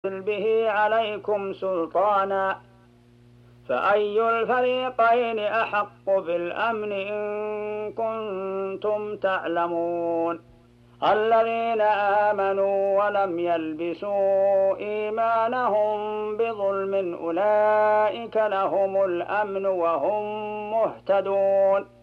به عليكم سلطانا فأي الفريقين أحق بالأمن إن كنتم تعلمون الذين آمنوا ولم يلبسوا إيمانهم بظلم أولئك لهم الأمن وهم مهتدون